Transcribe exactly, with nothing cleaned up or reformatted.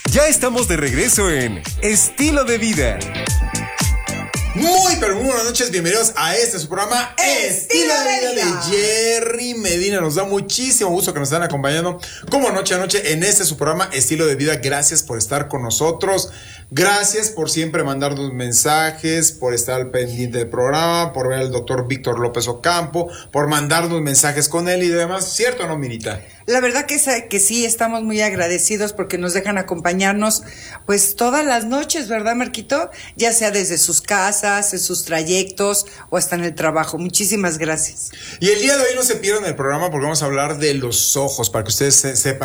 Ya estamos de regreso en Estilo de Vida. Muy, pero muy buenas noches, bienvenidos a este su programa Estilo de Vida de Jerry Medina. Nos da muchísimo gusto que nos estén acompañando como noche a noche en este su programa Estilo de Vida. Gracias por estar con nosotros, gracias por siempre mandarnos mensajes, por estar al pendiente del programa, por ver al doctor Víctor López Ocampo, por mandarnos mensajes con él y demás. ¿Cierto o no, Mirita? La verdad que, que sí, estamos muy agradecidos porque nos dejan acompañarnos pues todas las noches, ¿verdad, Marquito? Ya sea desde sus casas, en sus trayectos o hasta en el trabajo. Muchísimas gracias. Y el día de hoy no se pierdan el programa porque vamos a hablar de los ojos, para que ustedes se, sepan